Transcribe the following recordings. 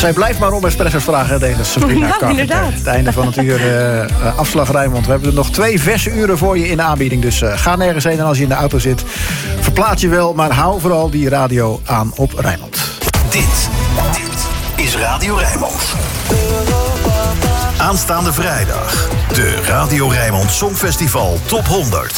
Zij blijft maar om espresso's vragen, deze Sabrina Carpenter. Inderdaad. Het einde van het uur afslag Rijnmond. We hebben er nog 2 verse uren voor je in de aanbieding. Dus ga nergens heen en als je in de auto zit, verplaats je wel. Maar hou vooral die radio aan op Rijnmond. Dit is Radio Rijnmond. Aanstaande vrijdag. De Radio Rijnmond Songfestival Top 100.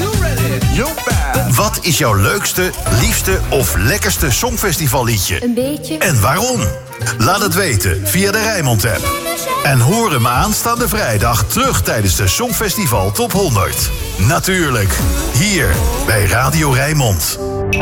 Wat is jouw leukste, liefste of lekkerste songfestivalliedje? Een beetje. En waarom? Laat het weten via de Rijnmond-app. En hoor hem aanstaande vrijdag terug tijdens de Songfestival Top 100. Natuurlijk, hier bij Radio Rijnmond.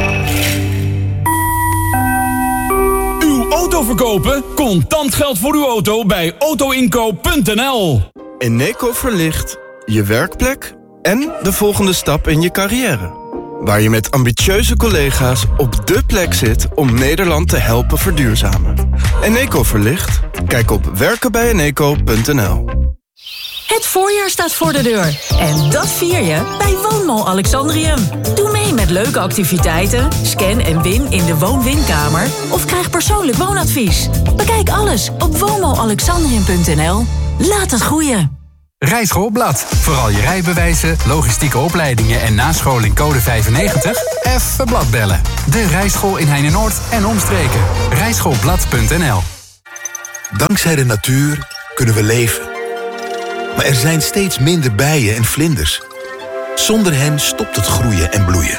Uw auto verkopen? Contant geld voor uw auto bij autoinkoop.nl. Eneco verlicht je werkplek en de volgende stap in je carrière. Waar je met ambitieuze collega's op dé plek zit om Nederland te helpen verduurzamen. Eneco verlicht? Kijk op werkenbijeneco.nl. Het voorjaar staat voor de deur. En dat vier je bij Woonmall Alexandrium. Doe mee met leuke activiteiten, scan en win in de woon-winkamer of krijg persoonlijk woonadvies. Bekijk alles op woonmallalexandrium.nl. Laat het groeien. Rijschoolblad. Vooral je rijbewijzen, logistieke opleidingen en nascholing code 95? Even blad bellen. De Rijschool in Heine-Noord en omstreken. Rijschoolblad.nl. Dankzij de natuur kunnen we leven. Maar er zijn steeds minder bijen en vlinders. Zonder hen stopt het groeien en bloeien.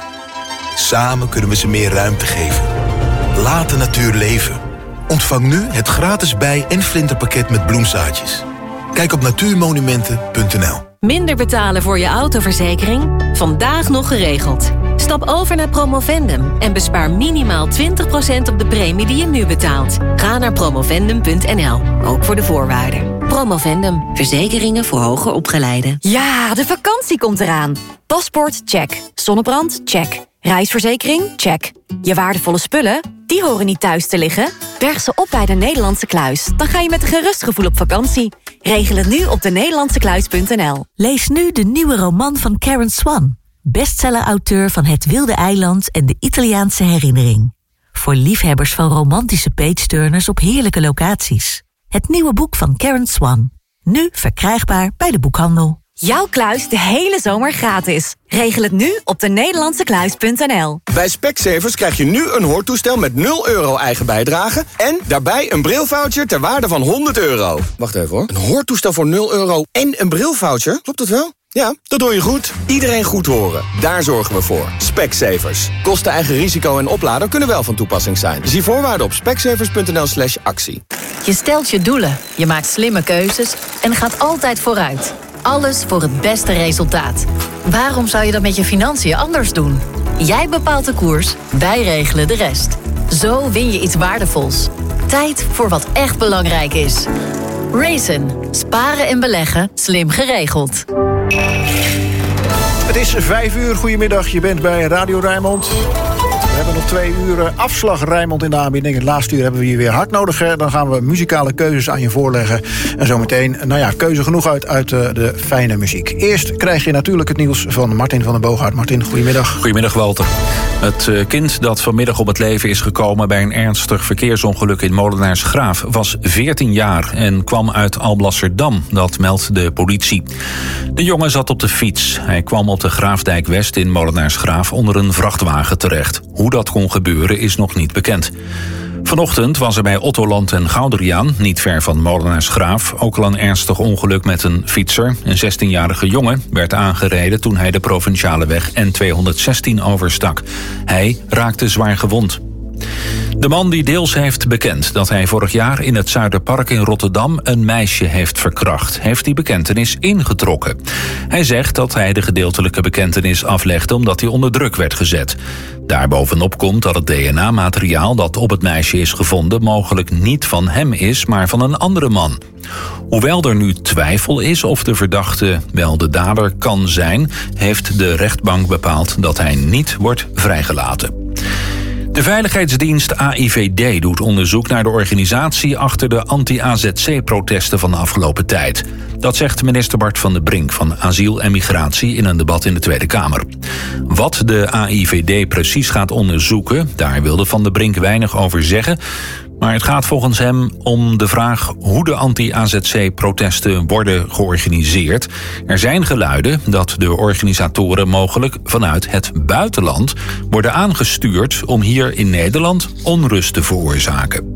Samen kunnen we ze meer ruimte geven. Laat de natuur leven. Ontvang nu het gratis bij- en vlinderpakket met bloemzaadjes. Kijk op natuurmonumenten.nl. Minder betalen voor je autoverzekering? Vandaag nog geregeld. Stap over naar Promovendum en bespaar minimaal 20% op de premie die je nu betaalt. Ga naar promovendum.nl, ook voor de voorwaarden. Promovendum, verzekeringen voor hoger opgeleiden. Ja, de vakantie komt eraan. Paspoort, check. Zonnebrand, check. Reisverzekering, check. Je waardevolle spullen, die horen niet thuis te liggen. Berg ze op bij de Nederlandse Kluis. Dan ga je met een gerust gevoel op vakantie. Regel het nu op denederlandsekluis.nl. Lees nu de nieuwe roman van Karen Swan. Bestseller-auteur van Het Wilde Eiland en de Italiaanse Herinnering. Voor liefhebbers van romantische page-turners op heerlijke locaties. Het nieuwe boek van Karen Swan. Nu verkrijgbaar bij de boekhandel. Jouw kluis de hele zomer gratis. Regel het nu op denederlandsekluis.nl. Bij Specsavers krijg je nu een hoortoestel met 0 euro eigen bijdrage en daarbij een brilvoucher ter waarde van 100 euro. Wacht even hoor. Een hoortoestel voor 0 euro en een brilvoucher? Klopt dat wel? Ja, dat hoor je goed. Iedereen goed horen. Daar zorgen we voor. Specsavers. Kosten, eigen risico en oplader kunnen wel van toepassing zijn. Zie voorwaarden op specsavers.nl/actie. Je stelt je doelen, je maakt slimme keuzes en gaat altijd vooruit. Alles voor het beste resultaat. Waarom zou je dat met je financiën anders doen? Jij bepaalt de koers, wij regelen de rest. Zo win je iets waardevols. Tijd voor wat echt belangrijk is. Raisin. Sparen en beleggen slim geregeld. Het is 5 uur. Goedemiddag, je bent bij Radio Rijnmond. We hebben nog 2 uur afslag Rijnmond in de aanbieding. Het laatste uur hebben we hier weer hard nodig. Dan gaan we muzikale keuzes aan je voorleggen. En zometeen, keuze genoeg uit de fijne muziek. Eerst krijg je natuurlijk het nieuws van Martin van den Boogaard. Martin, goedemiddag. Goedemiddag, Walter. Het kind dat vanmiddag om het leven is gekomen bij een ernstig verkeersongeluk in Molenaarsgraaf was 14 jaar en kwam uit Alblasserdam. Dat meldt de politie. De jongen zat op de fiets. Hij kwam op de Graafdijk West in Molenaarsgraaf onder een vrachtwagen terecht. Hoe dat kon gebeuren is nog niet bekend. Vanochtend was er bij Ottoland en Gouderiaan, niet ver van Molenaarsgraaf, ook al een ernstig ongeluk met een fietser. Een 16-jarige jongen werd aangereden toen hij de provinciale weg N216 overstak. Hij raakte zwaar gewond. De man die deels heeft bekend dat hij vorig jaar in het Zuiderpark in Rotterdam een meisje heeft verkracht, heeft die bekentenis ingetrokken. Hij zegt dat hij de gedeeltelijke bekentenis aflegde omdat hij onder druk werd gezet. Daarbovenop komt dat het DNA-materiaal dat op het meisje is gevonden mogelijk niet van hem is, maar van een andere man. Hoewel er nu twijfel is of de verdachte wel de dader kan zijn, heeft de rechtbank bepaald dat hij niet wordt vrijgelaten. De veiligheidsdienst AIVD doet onderzoek naar de organisatie achter de anti-AZC-protesten van de afgelopen tijd. Dat zegt minister Bart van den Brink van Asiel en Migratie in een debat in de Tweede Kamer. Wat de AIVD precies gaat onderzoeken, daar wilde Van den Brink weinig over zeggen. Maar het gaat volgens hem om de vraag hoe de anti-AZC-protesten worden georganiseerd. Er zijn geluiden dat de organisatoren mogelijk vanuit het buitenland worden aangestuurd om hier in Nederland onrust te veroorzaken.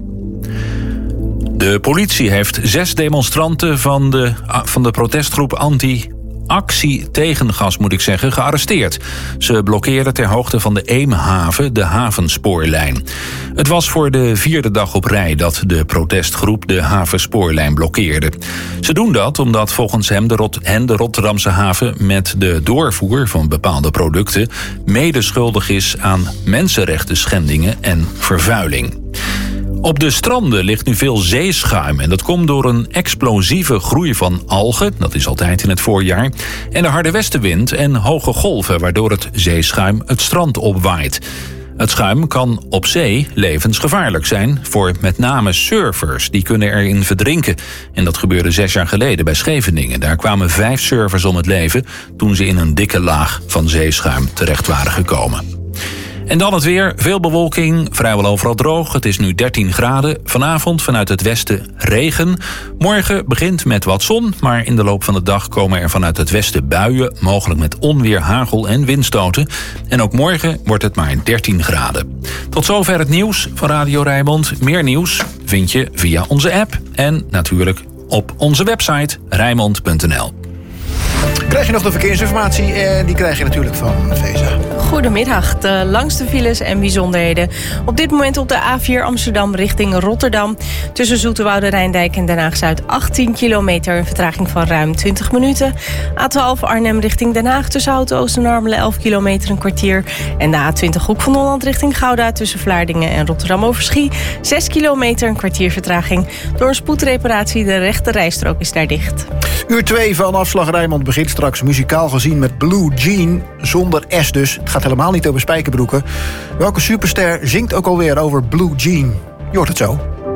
De politie heeft 6 demonstranten van de protestgroep Actie tegen gas, gearresteerd. Ze blokkeerden ter hoogte van de Eemhaven de havenspoorlijn. Het was voor de 4e dag op rij dat de protestgroep de havenspoorlijn blokkeerde. Ze doen dat omdat volgens hem de Rotterdamse haven met de doorvoer van bepaalde producten medeschuldig is aan mensenrechten schendingen en vervuiling. Op de stranden ligt nu veel zeeschuim en dat komt door een explosieve groei van algen, dat is altijd in het voorjaar, en de harde westenwind en hoge golven waardoor het zeeschuim het strand opwaait. Het schuim kan op zee levensgevaarlijk zijn voor met name surfers. Die kunnen erin verdrinken. En dat gebeurde 6 jaar geleden bij Scheveningen. Daar kwamen 5 surfers om het leven toen ze in een dikke laag van zeeschuim terecht waren gekomen. En dan het weer. Veel bewolking, vrijwel overal droog. Het is nu 13 graden. Vanavond vanuit het westen regen. Morgen begint met wat zon, maar in de loop van de dag komen er vanuit het westen buien, mogelijk met onweer, hagel en windstoten. En ook morgen wordt het maar 13 graden. Tot zover het nieuws van Radio Rijnmond. Meer nieuws vind je via onze app en natuurlijk op onze website rijnmond.nl. Krijg je nog de verkeersinformatie en die krijg je natuurlijk van Vesa. Goedemiddag, de langste files en bijzonderheden. Op dit moment op de A4 Amsterdam richting Rotterdam. Tussen Zoeterwoude, Rijndijk en Den Haag-Zuid 18 kilometer. Een vertraging van ruim 20 minuten. A12 Arnhem richting Den Haag tussen Houten-Oost en Harmelen 11 kilometer een kwartier. En de A20 Hoek van Holland richting Gouda tussen Vlaardingen en Rotterdam-Overschie 6 kilometer een kwartier vertraging. Door een spoedreparatie de rechte rijstrook is daar dicht. Uur 2 van Afslag Rijnmond begint straks muzikaal gezien met Blue Jean, zonder S dus. Het gaat helemaal niet over spijkerbroeken. Welke superster zingt ook alweer over Blue Jean? Je hoort het zo.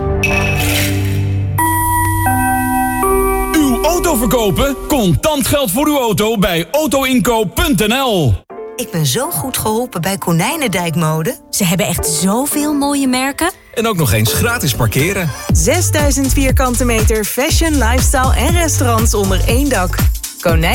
Uw auto verkopen? Contant geld voor uw auto bij autoinkoop.nl. Ik ben zo goed geholpen bij Konijnendijkmode. Ze hebben echt zoveel mooie merken. En ook nog eens gratis parkeren. 6000 vierkante meter fashion, lifestyle en restaurants onder één dak. Konijn